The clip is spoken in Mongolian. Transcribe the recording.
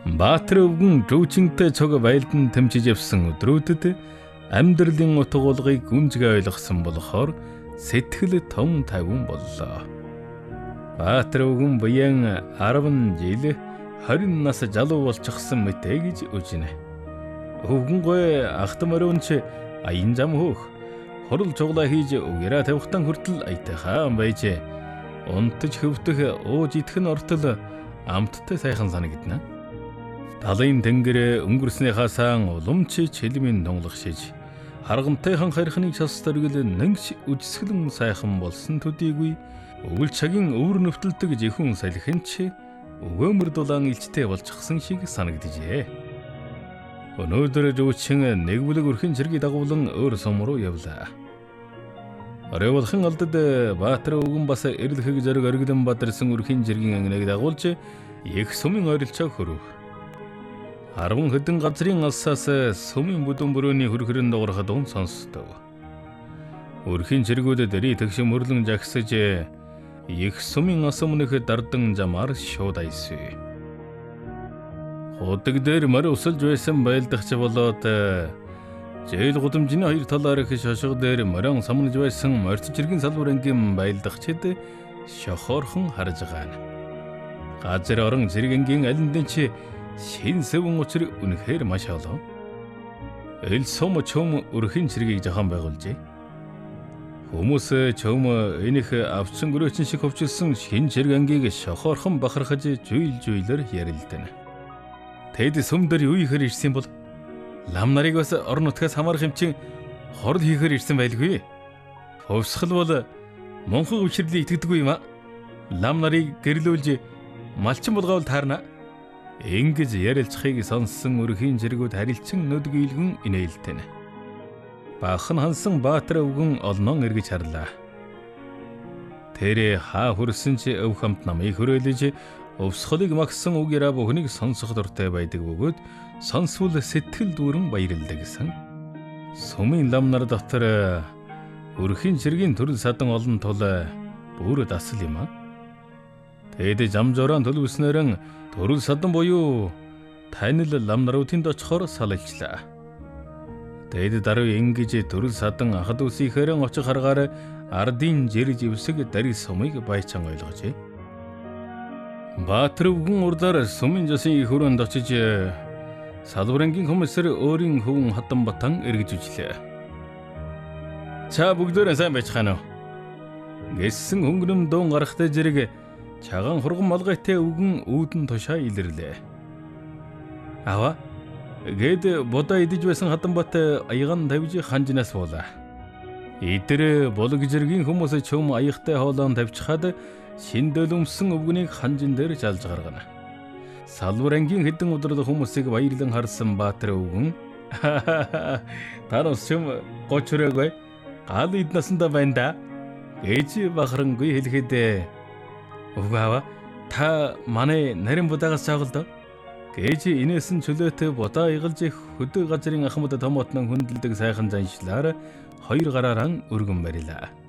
Баатар өвгөн рүүчинтэй цог байлдан тэмчиж явсан өдрүүдэд амьдралын утга болгыг гүнзгий ойлгосон болохоор сэтгэл том тавин боллоо. Баатар өвгөн буян 10 жил 20 нас залуу болчихсон мэтэ гэж үжинэ. Өвгөн гой ахтам өрөөнч аян зам хөөх хорол цуглаа хийж угаараа тавихтан хүртэл аятайхан байж унтаж хөвдөх ууж идэх нь ортол амттай сайхан санагдана. Талын тэнгэр өнгөрснийхаасаа уламж чилмийн донглох шиж харгантайхан харихныг шалстаргал нэгш үжсгэлэн сайхан болсон төдийгүй өвөл цагийн өвөр нөвтөлдөг жихүүн салхинч өгөөмөр дулаан илчтэй болчихсон шиг санагдажээ. Өнөөдөр жүүчин нэг бүлэг өрхийн цэргийг дагуулan өөр сум руу явлаа. Оройволхон алдад Баатар өвгөн бас эрлэхэг зориг оргидон бадарсан өрхийн цэргийн ангиныг дагуулж их сумын ойролцоог хөрөв. 10 хэдэн газрын алсаас сумын бүдүүн бүрөөний хөрхөрөн дуурахад он сонсдов. Өрхийн цэргүүд дэрий тэгш мөрлөн жагсаж их сумын ас өмнөх дардан замаар шууд айсв. Худаг дээр морь усалж байсан байлдагч болоод зээл гудамжны хоёр талаар их шошго дээр морин самнаж байсан морьц цэргийн салбар ангийн байлдагчид шохоорхон харж байгаа. Газар орон цэрэг ангийн алиндэн чи шин сэвэн учир үнэхээр маш олон. Эл сум чөм өрхийн цэргийг жахан байгуулжээ. Хүмүүс чөм энийх авчин гөрөөчин шиг хөвчилсөн шин цэрэг ангийг шохоорхон бахархаж жуйлжуйлэр ярилдана. Тэд сүм дээр юу ихээр ирсэн бол лам нарыг бас орон нутгаас хамаарах юм чин хорл хийхээр ирсэн байлгүй. Хөвсгөл бол монхон өвчрлийг итгэдэггүй юм а. Лам нарыг гэрлүүлж малчин булгаавал таарна. Ингэж ярилцахыг сонссон өрхийн цэргүүд харилцан нүдгийлгэн инээлтэнэ. Бахан хансан Баатар өвгөн олнон эргэж харлаа. Тэрэ хаа хүрсэн чи өв хамт намыг хөрөөлөж өвсхөлийг магсан үгээрээ бүхнийг сонсох дуртай байдаг бөгөөд сонсвол сэтгэл дүүрэн баярлдаг гэсэн. Сумын лам нар дотор өрхийн цэргийн төрөл садан олон тул бүр дасал юм а. Тэд зам зураан төлөвснөрөн төрөл садан буюу танил лам наруудын очихоор салалчлаа. Тэд даруй ингэж төрөл садан ахад үсийнхээрэн очих харгаар ардын жирж ивсэг дари сумыг байчан ойлгожээ. Баатар өвгөн урдаар сумын жасын их хүрээнд очиж салбарангийн хүмүүсээр өөрийн хөвөн хатан батан эргэж үжлээ. Чаа бүгдөө сайн байцгаана уу? Гэсэн хөнгөнөм дуун гарахтай зэрэг чаган хурган малгайтай өвгөн үүдэн тушаа илэрлээ. Аваа гээд бодоо идэж байсан хатанбат аяган тавьж ханжнаас буулаа. Идэр булаг зэргийн хүмүүс чөм аягтай хоолоон тавьчихад шин дөлөмсөн өвгөнийг ханжин дээр жалж гаргана. Салбар ангийн хэдэн өдрөд хүмүүсийг баярлан харсан Баатар өвгөн та нас чөм гочроогүй гал иднасанда байна да гэж бахарангүй хэлэхэд Угаава та манай нарийн будаагаас жаагалдаа гэж инээсэн чөлөөтэй будаа игалж хөдөө газрын ахмад томотнон хүндэлдэг сайхан заншлаар хоёр гараараа өргөн барилаа.